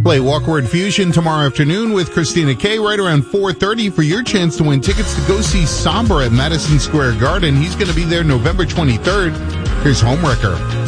Play Walk Word Fusion tomorrow afternoon with Christina K. right around 4:30 for your chance to win tickets to go see Somber at Madison Square Garden. He's going to be there November 23rd. Here's Homewrecker.